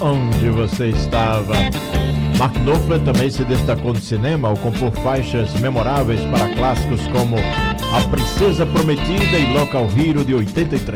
onde você estava. Mark Knopfler também se destacou no cinema ao compor faixas memoráveis para clássicos como A Princesa Prometida e Local Hero de 83.